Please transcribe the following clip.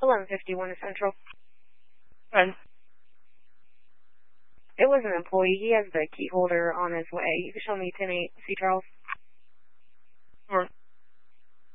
1151 Central. Fine. It was an employee. He has the key holder on his way. You can show me 108 C. Charles.